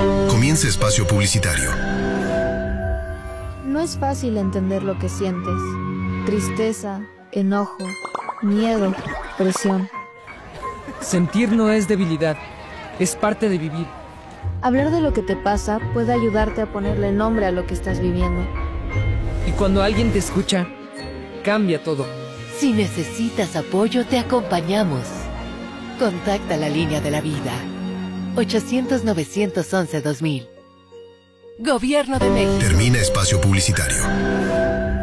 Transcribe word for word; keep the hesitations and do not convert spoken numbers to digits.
Comienza espacio publicitario. No es fácil entender lo que sientes. Tristeza, enojo, miedo, presión. Sentir no es debilidad, es parte de vivir. Hablar de lo que te pasa puede ayudarte a ponerle nombre a lo que estás viviendo. Y cuando alguien te escucha, cambia todo. Si necesitas apoyo, te acompañamos. Contacta la línea de la vida. ochocientos, novecientos once, dos mil. Gobierno de México. Termina espacio publicitario.